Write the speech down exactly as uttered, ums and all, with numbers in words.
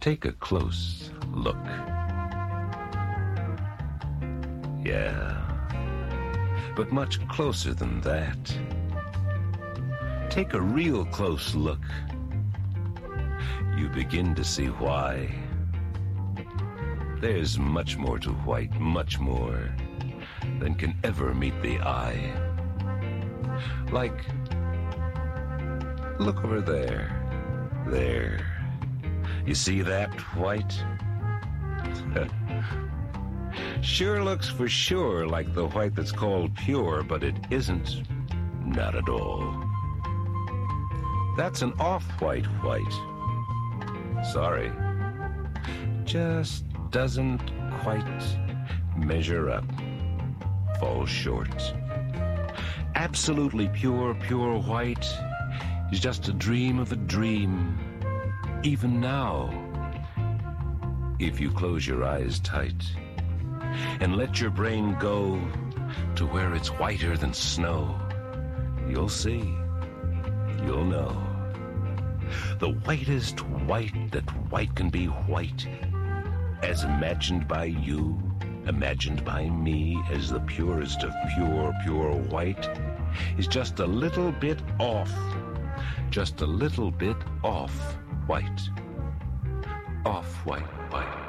Take a close look. Yeah, but much closer than that. Take a real close look. You begin to see why. There's much more to white, much more than can ever meet the eye. Like, look over there, there. You see that white? Sure looks for sure like the white that's called pure, but it isn't. Not at all. That's an off-white white. Sorry. Just doesn't quite measure up. Falls short. Absolutely pure, pure white is just a dream of a dream. Even now, if you close your eyes tight and let your brain go to where it's whiter than snow, you'll see, you'll know. The whitest white that white can be white, as imagined by you, imagined by me as the purest of pure, pure white, is just a little bit off, just a little bit off white, off white, white.